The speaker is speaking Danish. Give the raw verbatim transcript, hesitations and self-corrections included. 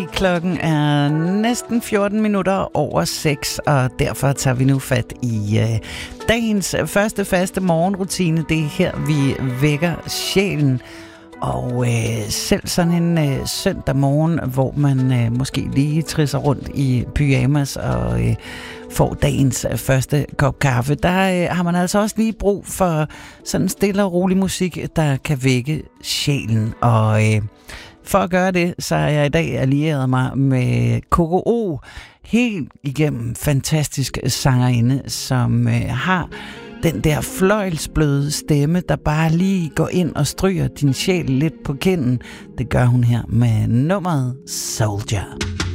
Klokken er næsten fjorten minutter over seks, og derfor tager vi nu fat i øh, dagens første faste morgenrutine. Det er her, vi vækker sjælen. Og øh, selv sådan en øh, søndag morgen, hvor man øh, måske lige trisser rundt i pyjamas og øh, får dagens øh, første kop kaffe, der øh, har man altså også lige brug for sådan stille og rolig musik, der kan vække sjælen. Og øh, for at gøre det, så er jeg i dag allieret mig med K K O, helt igennem fantastisk sangerinde, som øh, har den der fløjlsbløde stemme, der bare lige går ind og stryger din sjæl lidt på kinden. Det gør hun her med nummeret Soldier.